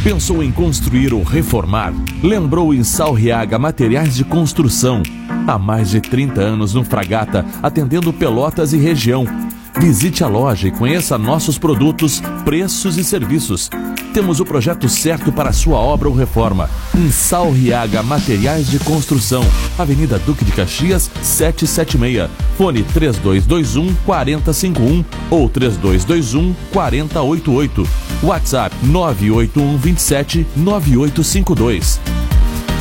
Pensou em construir ou reformar? Lembrou em Salriaga Materiais de Construção. Há mais de 30 anos no Fragata, atendendo Pelotas e região. Visite a loja e conheça nossos produtos, preços e serviços. Temos o projeto certo para a sua obra ou reforma. Em Salriaga Materiais de Construção, Avenida Duque de Caxias, 776. Fone 3221 4051 ou 3221 4088. WhatsApp 981 27 9852.